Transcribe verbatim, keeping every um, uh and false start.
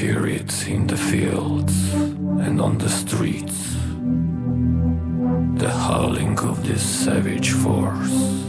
hear it in the fields and on the streets, the howling of this savage force.